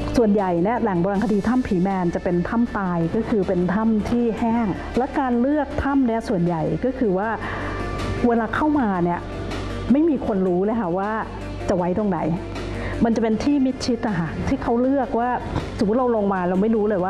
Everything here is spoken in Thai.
ส่วนใหญ่เนี่ยแหล่งโบราณคดีถ้ำผีแมนจะเป็นถ้ำตายก็คือเป็นถ้ำที่แห้งและการเลือกถ้ำเนี่ยส่วนใหญ่ก็คือว่าเวลาเข้ามาเนี่ยไม่มีคนรู้เลยค่ะว่าจะไว้ตรงไหนมันจะเป็นที่มิดชิดอะค่ะที่เขาเลือกว่าสมมติเราลงมาเราไม่รู้เลยว่า